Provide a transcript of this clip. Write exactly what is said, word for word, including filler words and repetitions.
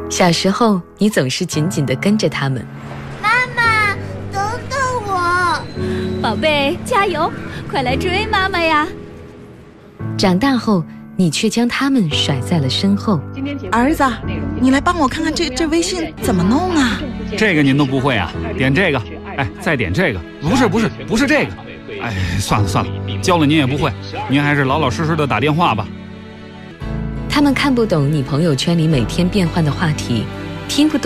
小时候，你总是紧紧地跟着他们。 妈妈，等等我！ 宝贝，加油，快来追妈妈呀！ 长大后，你却将他们甩在了身后。 儿子，你来帮我看看这这微信怎么弄啊？ 这个您都不会啊？点这个，哎，再点这个，不是不是不是这个，哎，算了算了，教了您也不会，您还是老老实实的打电话吧。 他们看不懂你朋友圈里每天变换的话题，听不懂